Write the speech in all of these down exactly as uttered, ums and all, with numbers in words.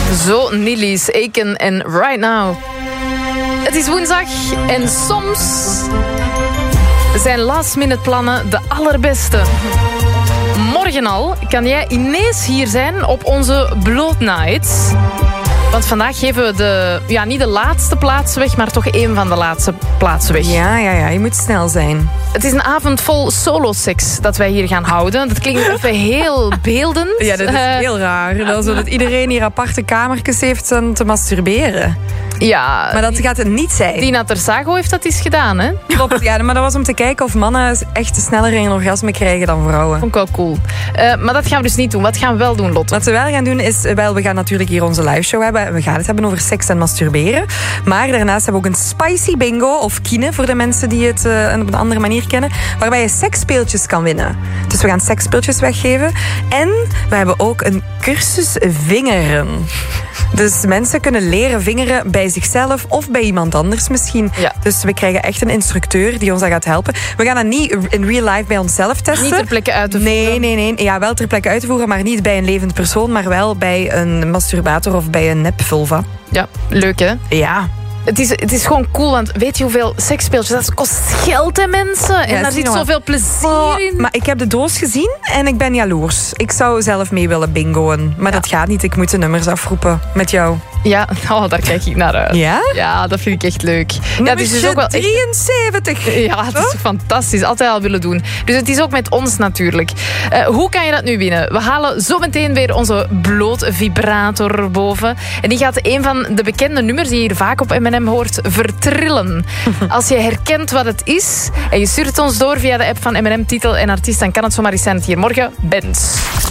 Zo, Nilly's, Aiken en Right Now. Het is woensdag en soms zijn last-minute plannen de allerbeste. Morgen al kan jij ineens hier zijn op onze Bloot Night. Want vandaag geven we de, ja, niet de laatste plaatsen weg, maar toch één van de laatste plaatsen weg. Ja, ja, ja, je moet snel zijn. Het is een avond vol soloseks dat wij hier gaan houden. Dat klinkt even heel beeldend. Ja, dat is heel raar. Dat, zo dat iedereen hier aparte kamertjes heeft om te masturberen. Ja. Maar dat gaat het niet zijn. Dina Tersago heeft dat eens gedaan, hè? Klopt, ja, maar dat was om te kijken of mannen echt sneller een orgasme krijgen dan vrouwen. Vond ik wel cool. Uh, maar dat gaan we dus niet doen. Wat gaan we wel doen, Lotte? Wat we wel gaan doen is, wel, we gaan natuurlijk hier onze live show hebben. We gaan het hebben over seks en masturberen. Maar daarnaast hebben we ook een spicy bingo, of kine, voor de mensen die het uh, op een andere manier kennen, waarbij je seksspeeltjes kan winnen. Dus we gaan seksspeeltjes weggeven. En we hebben ook een cursus vingeren. Dus mensen kunnen leren vingeren bij zichzelf of bij iemand anders misschien. Ja. Dus we krijgen echt een instructeur die ons dat gaat helpen. We gaan dat niet in real life bij onszelf testen. Niet ter plekke uit te voeren? Nee, nee, nee. Ja, wel ter plekke uit te voeren, maar niet bij een levend persoon, maar wel bij een masturbator of bij een nepvulva. Ja, leuk hè? Ja. Het is, het is gewoon cool, want weet je hoeveel seksspeeltjes, dat kost geld, hè, mensen? En ja, daar zit zoveel plezier oh, in. Maar ik heb de doos gezien en ik ben jaloers. Ik zou zelf mee willen bingoen. Maar ja, dat gaat niet. Ik moet de nummers afroepen met jou. Ja, oh, daar kijk ik naar uit. Ja? Ja, dat vind ik echt leuk. Ja, dus het is ook wel echt... drieënzeventig. Ja, het is fantastisch. Altijd al willen doen. Dus het is ook met ons natuurlijk. Uh, hoe kan je dat nu winnen? We halen zo meteen weer onze Bloot vibrator boven. En die gaat een van de bekende nummers die je hier vaak op M en M hoort vertrillen. Als je herkent wat het is en je stuurt ons door via de app van M en M, titel en artiest, dan kan het zomaar eens zijn dat hier morgen bent.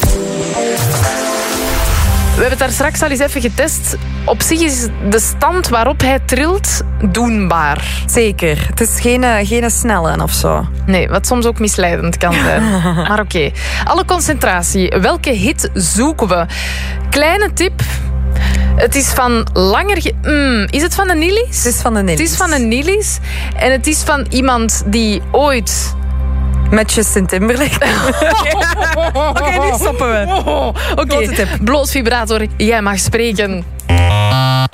We hebben het daar straks al eens even getest. Op zich is de stand waarop hij trilt doenbaar. Zeker. Het is geen, geen snelle of zo. Nee, wat soms ook misleidend kan zijn. Maar oké. Okay. Alle concentratie. Welke hit zoeken we? Kleine tip. Het is van langer... Ge- mm, is het van de Nilly's? Het is van de Nilly's. Het is van de Nilly's. En het is van iemand die ooit... Met Justin Timberlake. Oké, okay, nu stoppen we. Oké, okay. Bloot vibrator, jij mag spreken.